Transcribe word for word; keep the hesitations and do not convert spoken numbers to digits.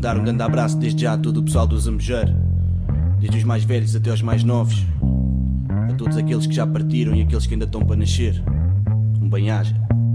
Mandar um grande abraço desde já a todo o pessoal do Zambujeiro, desde os mais velhos até aos mais novos, a todos aqueles que já partiram e aqueles que ainda estão para nascer. Um bem-aja.